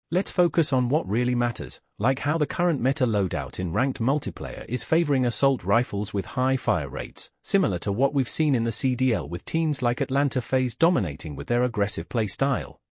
Let's focus on what really matters, like how the current meta loadout in ranked multiplayer is favoring assault rifles with high fire rates, similar to what we've seen in the CDL with teams like Atlanta FaZe dominating with their aggressive playstyle.